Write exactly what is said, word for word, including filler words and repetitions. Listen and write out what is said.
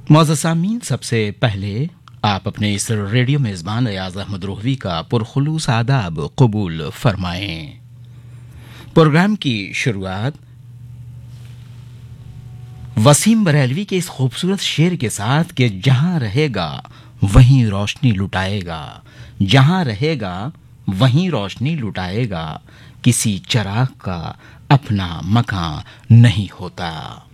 मुअज़्ज़ज़ सामीन, सबसे पहले आप अपने इस रेडियो मेज़बान अयाज़ अहमद रोहवी का पुरखुलूस आदाब कबूल फरमाएं। प्रोग्राम की शुरुआत वसीम बरेलवी के इस खूबसूरत शेर के साथ कि जहां रहेगा वहीं रोशनी लुटाएगा, जहां रहेगा वहीं रोशनी लुटाएगा, किसी चराग का अपना मकान नहीं होता।